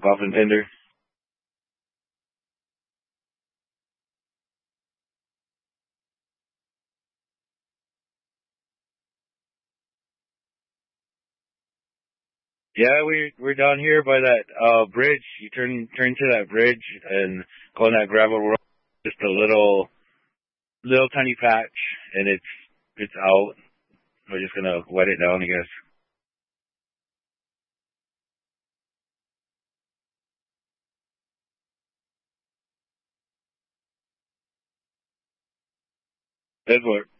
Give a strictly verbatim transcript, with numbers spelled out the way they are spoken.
Coffin tender. Yeah, we we're down here by that uh bridge. You turn turn to that bridge and go on that gravel road. Just a little little tiny patch, and it's it's out. We're just gonna wet it down, I guess. That's what